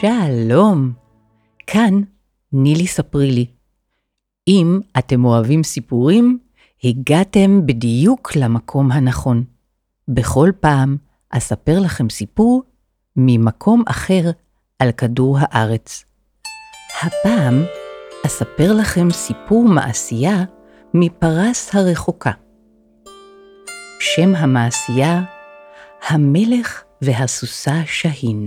שלום, כאן נילי ספרי לי. אם אתם אוהבים סיפורים, הגעתם בדיוק למקום הנכון. בכל פעם אספר לכם סיפור ממקום אחר על כדור הארץ. הפעם אספר לכם סיפור מעשייה מפרס הרחוקה. שם המעשייה, המלך והסוסה שהין.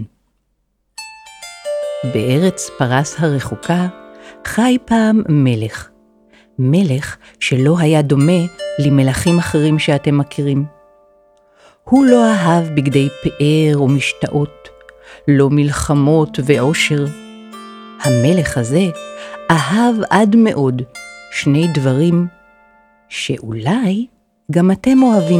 בארץ פרס הרחוקה חי פעם מלך שלא היה דומה למלכים אחרים שאתם מכירים. הוא לא אהב בגדי פאר ומשתאות, לא מלחמות ועושר. המלך הזה אהב עד מאוד שני דברים שאולי גם אתם אוהבים.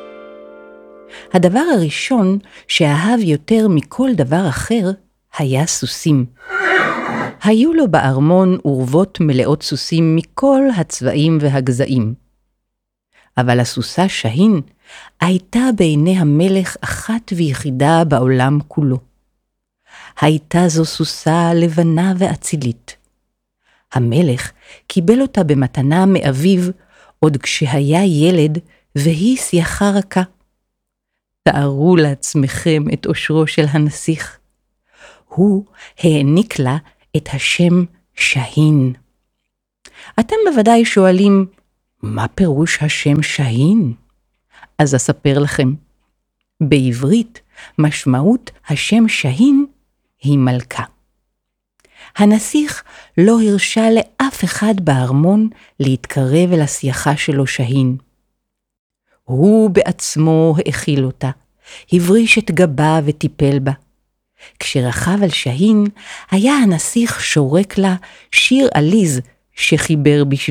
הדבר הראשון שאהב יותר מכל דבר אחר היה סוסים. היו לו בארמון אורבות מלאות סוסים מכל הצבעים והגזעים. אבל הסוסה שהין הייתה בעיני המלך אחת ויחידה בעולם כולו. הייתה זו סוסה לבנה ואצילית. המלך קיבל אותה במתנה מאביו עוד כשהיה ילד והיא שיחה רכה. תארו לעצמכם את אושרו של הנסיך. הוא העניק לה את השם שהין. אתם בוודאי שואלים, מה פירוש השם שהין? אז אספר לכם. בעברית משמעות השם שהין היא מלכה. הנסיך לא הרשה לאף אחד בארמון להתקרב אל השיחה שלו שהין. הוא בעצמו האכיל אותה, הבריש את גבה וטיפל בה. כשרכב על שהין, היה הנסיך שורק לה שיר עליז שחיבר בשבילה.